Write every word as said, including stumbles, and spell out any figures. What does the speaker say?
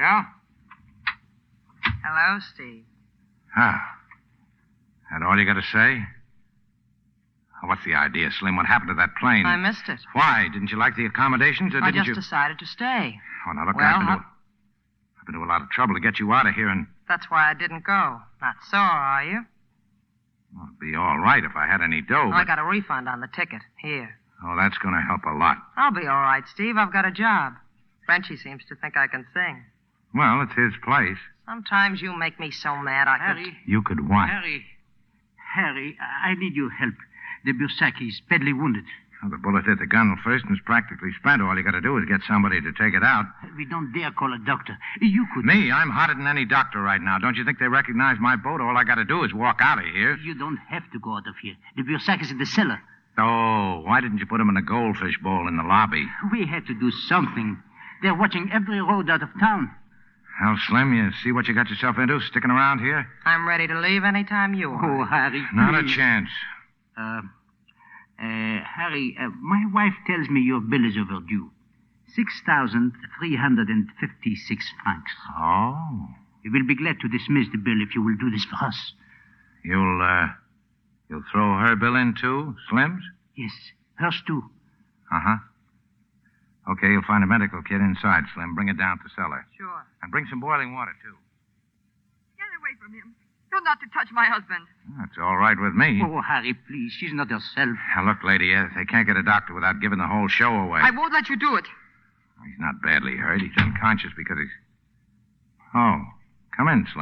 Yeah? Hello, Steve. Ah. That all you got to say? Oh, what's the idea, Slim? What happened to that plane? I missed it. Why? Didn't you like the accommodations, or I didn't just you... decided to stay. Oh, now, look, Well, I've, been how- to... I've been to a lot of trouble to get you out of here, and... That's why I didn't go. Not sore, are you? Well, it'd be all right if I had any dough, I but... got a refund on the ticket. Here. Oh, that's going to help a lot. I'll be all right, Steve. I've got a job. Frenchie seems to think I can sing. Well, it's his place. Sometimes you make me so mad I could... Harry, You could what? Harry, Harry, I I need your help. The Bursaki is badly wounded. Well, the bullet hit the gun first and is practically spent. All you got to do is get somebody to take it out. We don't dare call a doctor. You could... Me, I'm hotter than any doctor right now. Don't you think they recognize my boat? All I got to do is walk out of here. You don't have to go out of here. The Bursak is in the cellar. Oh, why didn't you put him in a goldfish bowl in the lobby? We had to do something. They're watching every road out of town. Well, Slim, you see what you got yourself into sticking around here? I'm ready to leave any time you are. Oh, Harry, Not a please. chance. Uh, uh, Harry, uh, my wife tells me your bill is overdue. six thousand three hundred fifty-six francs. Oh. We will be glad to dismiss the bill if you will do this for us. You'll, uh, you'll throw her bill in, too, Slim's? Yes, hers too. Uh-huh. Okay, you'll find a medical kit inside, Slim. Bring it down to the cellar. Sure. And bring some boiling water, too. Get away from him. You're not to touch my husband. That's all right with me. Oh, Harry, please. She's not herself. Now, look, lady, uh, they can't get a doctor without giving the whole show away. I won't let you do it. He's not badly hurt. He's unconscious because he's... Oh, come in, Slim.